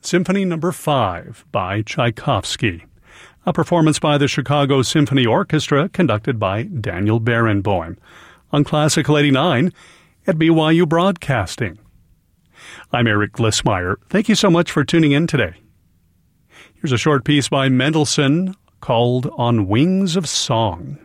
Symphony No. 5 by Tchaikovsky, a performance by the Chicago Symphony Orchestra conducted by Daniel Barenboim on Classical 89 at BYU Broadcasting. I'm Eric Glissmeyer. Thank you so much for tuning in today. Here's a short piece by Mendelssohn called On Wings of Song.